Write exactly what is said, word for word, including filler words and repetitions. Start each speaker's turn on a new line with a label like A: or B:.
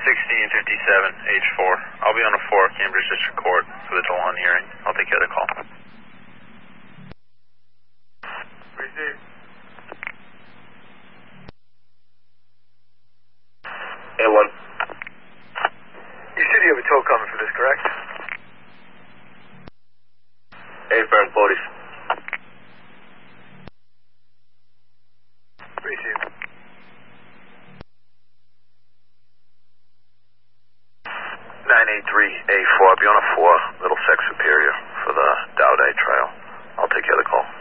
A: sixteen fifty-seven, H four. I'll be on a four, Cambridge District Court for the Delon hearing. I'll take care of the call.
B: Receive.
C: A one.
B: You said you have a tow coming for this, correct?
C: A firm, forties.
B: Receive.
C: nine eight three A four, I'll be on a four, Middlesex Superior for the Dowday trial. I'll take care of the call.